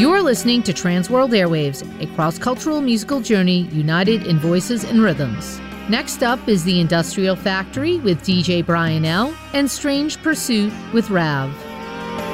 You're listening to Transworld Airwaves, a cross-cultural musical journey united in voices and rhythms. Next up is The Industrial Factory with DJ Brian L. and Strange Pursuit with Rav.